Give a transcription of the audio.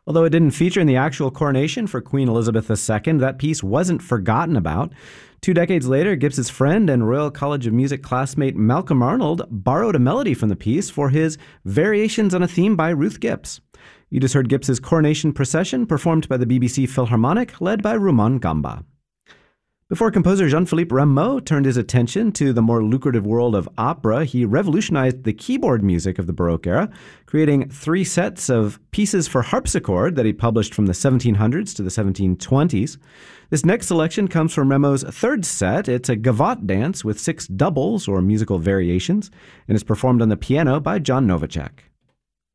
Although it didn't feature in the actual coronation for Queen Elizabeth II, that piece wasn't forgotten about. 2 decades later, Gibbs's friend and Royal College of Music classmate Malcolm Arnold borrowed a melody from the piece for his Variations on a Theme by Ruth Gibbs. You just heard Gibbs's Coronation Procession, performed by the BBC Philharmonic, led by Rumon Gamba. Before composer Jean-Philippe Rameau turned his attention to the more lucrative world of opera, he revolutionized the keyboard music of the Baroque era, creating 3 sets of pieces for harpsichord that he published from the 1700s to the 1720s. This next selection comes from Rameau's 3rd set. It's a gavotte dance with 6 doubles, or musical variations, and is performed on the piano by John Novacek.